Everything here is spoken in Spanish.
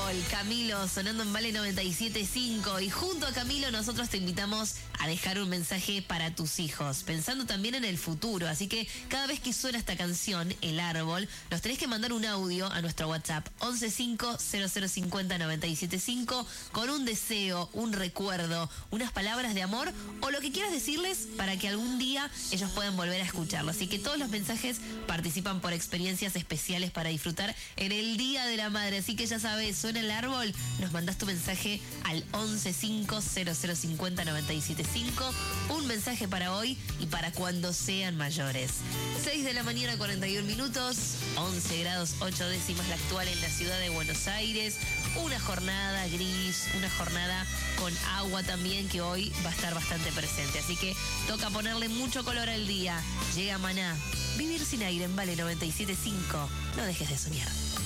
Árbol, Camilo, sonando en Vale 97.5. Y junto a Camilo nosotros te invitamos a dejar un mensaje para tus hijos, pensando también en el futuro. Así que cada vez que suena esta canción, El Árbol, nos tenés que mandar un audio a nuestro WhatsApp 115-0050-975 con un deseo, un recuerdo, unas palabras de amor o lo que quieras decirles para que algún día ellos puedan volver a escucharlo. Así que todos los mensajes participan por experiencias especiales para disfrutar en el Día de la Madre. Así que ya sabes, suena El Árbol, nos mandás tu mensaje al 115-0050-975. Un mensaje para hoy y para cuando sean mayores. 6 de la mañana, 41 minutos, 11 grados 8 décimas la actual en la ciudad de Buenos Aires. Una jornada gris, una jornada con agua también que hoy va a estar bastante presente. Así que toca ponerle mucho color al día. Llega Maná. Vivir sin aire en Vale 97.5. No dejes de soñar.